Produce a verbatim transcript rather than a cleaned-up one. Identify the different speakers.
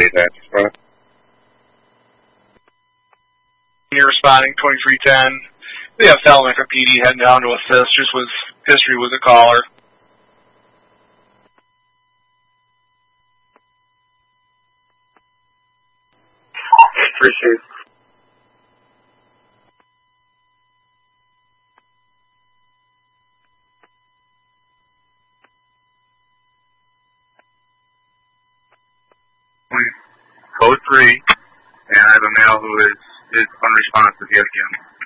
Speaker 1: twenty-eight Natchez Front.
Speaker 2: You're responding, twenty-three ten. We have Salamanca P D heading down to assist. Just was history with a caller.
Speaker 3: Appreciate it.
Speaker 4: Code three, and I have a male who is, is unresponsive yet again.